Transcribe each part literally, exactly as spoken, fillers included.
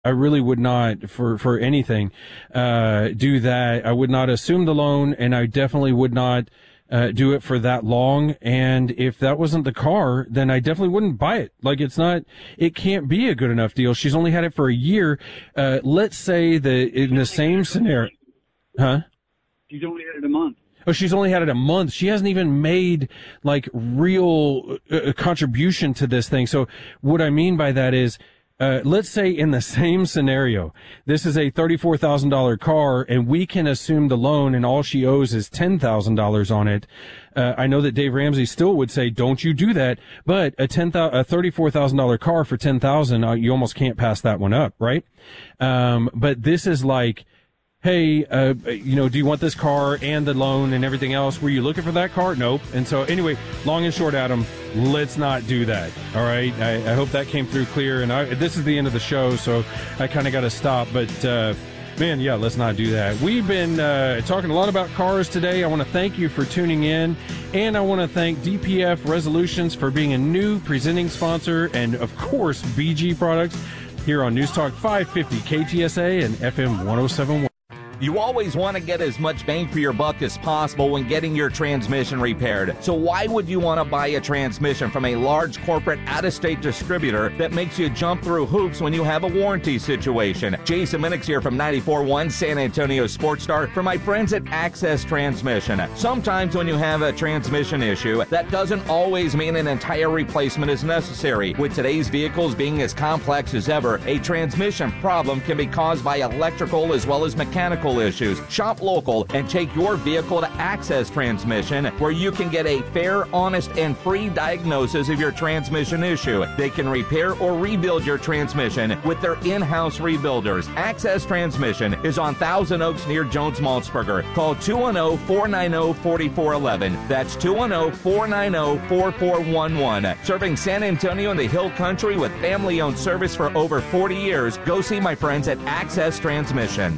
I really would not, for, for anything, uh, do that. I would not assume the loan, and I definitely would not uh, do it for that long. And if that wasn't the car, then I definitely wouldn't buy it. Like, it's not, it can't be a good enough deal. She's only had it for a year. Uh, let's say that in the same scenario, huh? She's only had it a month. Oh, she's only had it a month. She hasn't even made, like, real uh, contribution to this thing. So what I mean by that is, Uh, let's say in the same scenario, this is a thirty-four thousand dollars car, and we can assume the loan, and all she owes is ten thousand dollars on it. Uh, I know that Dave Ramsey still would say, don't you do that, but a ten a thirty-four thousand dollars car for ten thousand dollars, uh, you almost can't pass that one up, right? Um, but this is like, hey, uh, you know, do you want this car and the loan and everything else? Were you looking for that car? Nope. And so anyway, long and short, Adam, let's not do that. All right. I, I hope that came through clear. And I, this is the end of the show, so I kind of got to stop. But, uh, man, yeah, let's not do that. We've been uh, talking a lot about cars today. I want to thank you for tuning in. And I want to thank D P F Resolutions for being a new presenting sponsor. And, of course, B G Products here on News Talk five fifty K T S A and F M one oh seven point one. You always want to get as much bang for your buck as possible when getting your transmission repaired. So why would you want to buy a transmission from a large corporate out-of-state distributor that makes you jump through hoops when you have a warranty situation? Jason Minix here from ninety-four point one San Antonio Sports Star for my friends at Access Transmission. Sometimes when you have a transmission issue, that doesn't always mean an entire replacement is necessary. With today's vehicles being as complex as ever, a transmission problem can be caused by electrical as well as mechanical issues. Shop local and take your vehicle to Access Transmission, where you can get a fair, honest, and free diagnosis of your transmission issue. They can repair or rebuild your transmission with their in-house rebuilders. Access Transmission is on Thousand Oaks near Jones-Maltsberger. Call two one zero, four nine zero, four four one one. That's two one zero, four nine zero, four four one one. Serving San Antonio and the Hill Country with family-owned service for over forty years. Go see my friends at Access Transmission.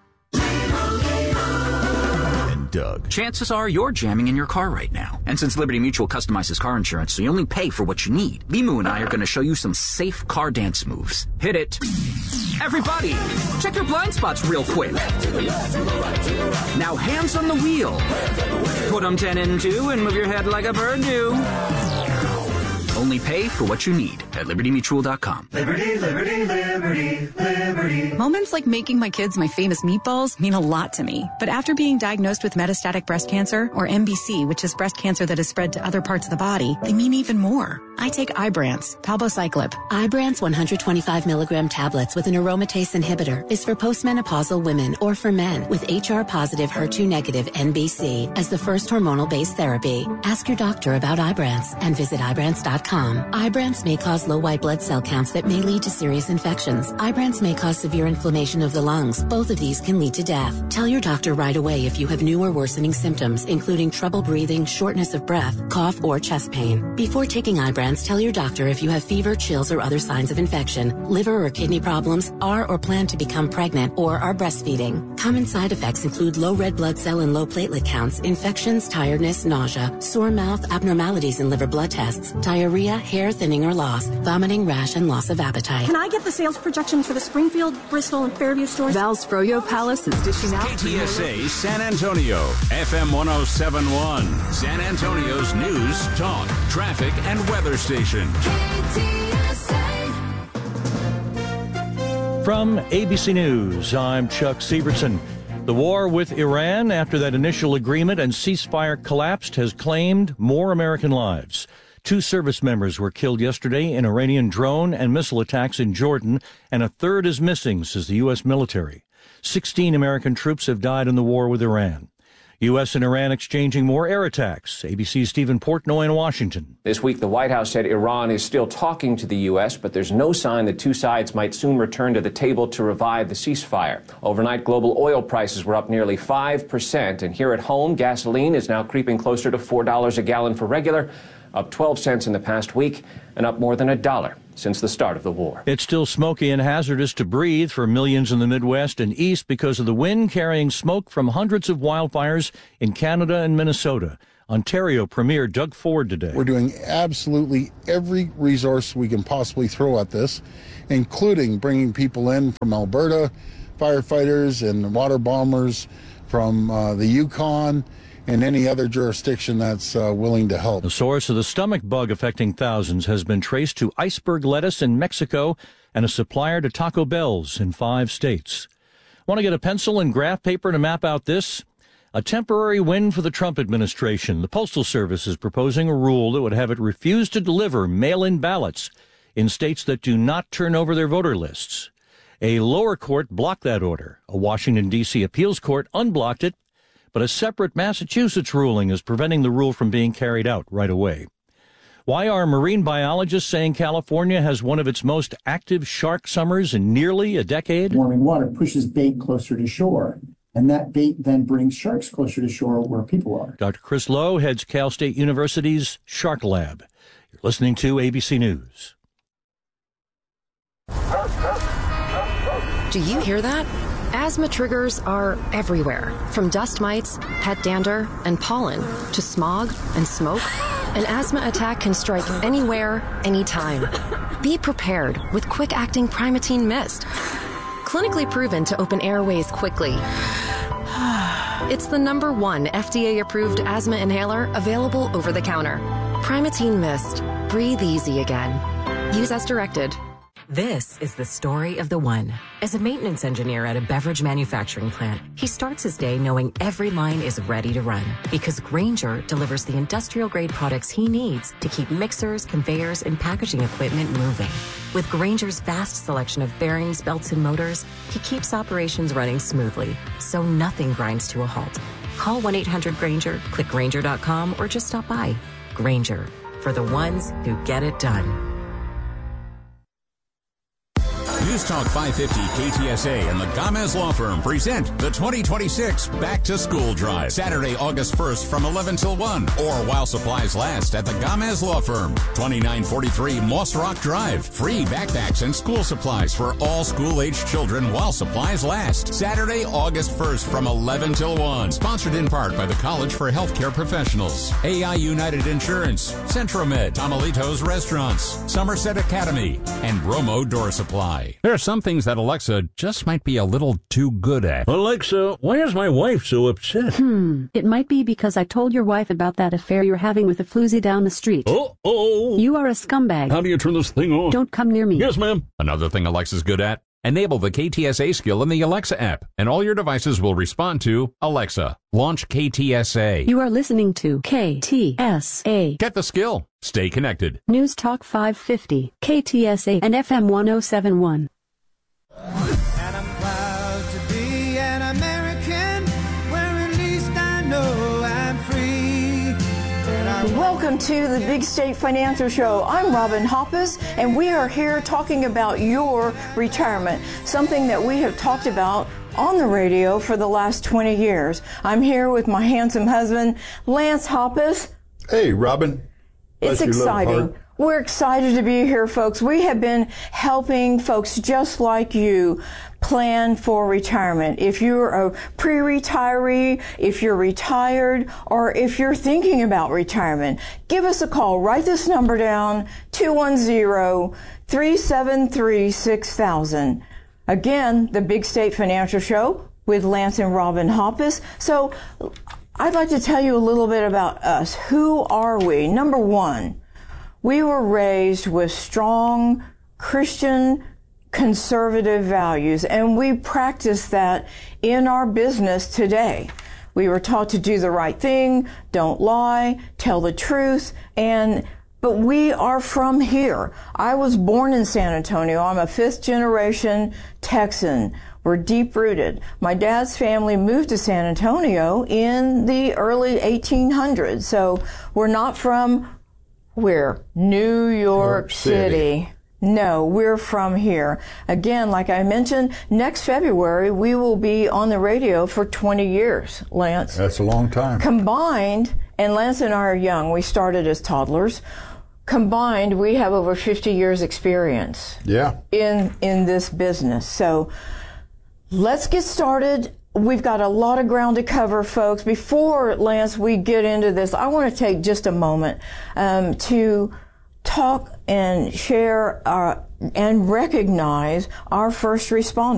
Doug. Chances are you're jamming in your car right now. And since Liberty Mutual customizes car insurance so you only pay for what you need, Limu and I are going to show you some safe car dance moves. Hit it. Everybody, check your blind spots real quick. Now hands on the wheel. Put them ten and two and move your head like a bird do. Only pay for what you need at liberty mutual dot com. Liberty, liberty, liberty, liberty. Moments like making my kids my famous meatballs mean a lot to me. But after being diagnosed with metastatic breast cancer, or M B C, which is breast cancer that has spread to other parts of the body, they mean even more. I take Ibrance, palbociclib. Ibrance one hundred twenty-five milligram tablets with an aromatase inhibitor is for postmenopausal women or for men with H R positive, H E R two negative N B C as the first hormonal-based therapy. Ask your doctor about Ibrance and visit ibrance dot com. Ibrance may cause low white blood cell counts that may lead to serious infections. Ibrance may cause severe inflammation of the lungs. Both of these can lead to death. Tell your doctor right away if you have new or worsening symptoms, including trouble breathing, shortness of breath, cough, or chest pain. Before taking Ibrance, tell your doctor if you have fever, chills, or other signs of infection, liver or kidney problems, are or plan to become pregnant, or are breastfeeding. Common side effects include low red blood cell and low platelet counts, infections, tiredness, nausea, sore mouth, abnormalities in liver blood tests, diarrhea, hair thinning or loss, vomiting, rash, and loss of appetite. Can I get the sales projections for the Springfield, Bristol, and Fairview stores? Val's Froyo Palace is dishing out. K T S A San Antonio, F M one oh seven point one, San Antonio's news, talk, traffic, and weather station. K T S A. From A B C News, I'm Chuck Severson. The war with Iran, after that initial agreement and ceasefire collapsed, has claimed more American lives. Two service members were killed yesterday in Iranian drone and missile attacks in Jordan, and a third is missing, says the U S military. Sixteen American troops have died in the war with Iran. U S and Iran exchanging more air attacks. A B C's Stephen Portnoy in Washington. This week, the White House said Iran is still talking to the U S, but there's no sign that two sides might soon return to the table to revive the ceasefire. Overnight, global oil prices were up nearly five percent, and here at home, gasoline is now creeping closer to four dollars a gallon for regular, up twelve cents in the past week, and up more than a dollar since the start of the war. It's still smoky and hazardous to breathe for millions in the Midwest and East because of the wind carrying smoke from hundreds of wildfires in Canada and Minnesota. Ontario Premier Doug Ford today. We're doing absolutely every resource we can possibly throw at this, including bringing people in from Alberta, firefighters and water bombers from uh, the Yukon, and any other jurisdiction that's uh, willing to help. The source of the stomach bug affecting thousands has been traced to iceberg lettuce in Mexico and a supplier to Taco Bell's in five states. Want to get a pencil and graph paper to map out this? A temporary win for the Trump administration. The Postal Service is proposing a rule that would have it refuse to deliver mail-in ballots in states that do not turn over their voter lists. A lower court blocked that order. A Washington, D C appeals court unblocked it, but a separate Massachusetts ruling is preventing the rule from being carried out right away. Why are marine biologists saying California has one of its most active shark summers in nearly a decade? Warming water pushes bait closer to shore, and that bait then brings sharks closer to shore where people are. Doctor Chris Lowe heads Cal State University's Shark Lab. You're listening to A B C News. Do you hear that? Asthma triggers are everywhere, from dust mites, pet dander, and pollen, to smog and smoke. An asthma attack can strike anywhere, anytime. Be prepared with quick-acting Primatene Mist. Clinically proven to open airways quickly. It's the number one F D A-approved asthma inhaler available over the counter. Primatene Mist. Breathe easy again. Use as directed. This is the story of the one. As a maintenance engineer at a beverage manufacturing plant, he starts his day knowing every line is ready to run because Grainger delivers the industrial-grade products he needs to keep mixers, conveyors, and packaging equipment moving. With Grainger's vast selection of bearings, belts, and motors, he keeps operations running smoothly, so nothing grinds to a halt. Call one eight hundred Grainger, click Grainger dot com, or just stop by. Grainger, for the ones who get it done. News Talk five fifty K T S A and the Gamez Law Firm present the twenty twenty-six Back to School Drive. Saturday, August first from eleven till one, or while supplies last at the Gamez Law Firm. twenty-nine forty-three Moss Rock Drive. Free backpacks and school supplies for all school-aged children while supplies last. Saturday, August first from eleven till one. Sponsored in part by the College for Healthcare Professionals, A I United Insurance, Centromed, Tamalitos Restaurants, Somerset Academy, and Bromo Door Supply. There are some things that Alexa just might be a little too good at. Alexa, why is my wife so upset? Hmm, it might be because I told your wife about that affair you're having with a floozy down the street. Oh-oh. You are a scumbag. How do you turn this thing on? Don't come near me. Yes, ma'am. Another thing Alexa's good at? Enable the K T S A skill in the Alexa app, and all your devices will respond to Alexa. Launch K T S A. You are listening to K T S A. Get the skill. Stay connected. News Talk five fifty, K T S A and F M ten seventy-one. And I'm proud to be an American, where at least I know I'm free. Welcome to the Big State Financial Show. I'm Robin Hoppus, and we are here talking about your retirement, something that we have talked about on the radio for the last twenty years. I'm here with my handsome husband, Lance Hoppus. Hey, Robin. It's exciting. We're excited to be here, folks. We have been helping folks just like you plan for retirement. If you're a pre-retiree, if you're retired, or if you're thinking about retirement, give us a call. Write this number down, two one zero, three seven three, six thousand. Again, the Big State Financial Show with Lance and Robin Hoppus. So I'd like to tell you a little bit about us. Who are we? Number one, we were raised with strong Christian conservative values, and we practice that in our business today. We were taught to do the right thing, don't lie, tell the truth, and but we are from here. I was born in San Antonio. I'm a fifth generation Texan. We're deep rooted. My dad's family moved to San Antonio in the early eighteen hundreds, so we're not from where? New York, York City. City. No, we're from here. Again, like I mentioned, next February we will be on the radio for twenty years, Lance. That's a long time. Combined, and Lance and I are young. We started as toddlers. Combined, we have over fifty years experience. Yeah. In in this business. So let's get started we've got a lot of ground to cover, folks. Before, Lance, we get into this, I want to take just a moment um, to talk and share our, and recognize our first responders.